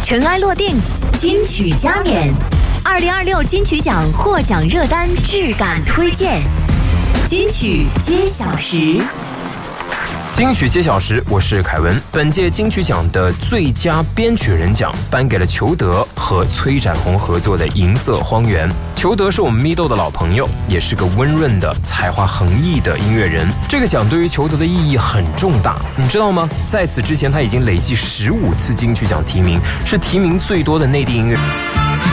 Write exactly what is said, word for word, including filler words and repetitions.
尘埃落定，金曲加冕。二零二六金曲奖获奖热单质感推荐，金曲揭晓时。 金曲揭晓时，我是凯文。本届金曲奖的最佳编曲人奖颁给了裘德和崔展宏合作的《银色荒原》。裘德是我们咪豆的老朋友，也是个温润的、才华横溢的音乐人。这个奖对于裘德的意义很重大，你知道吗？在此之前，他已经累计十五次金曲奖提名，是提名最多的内地音乐。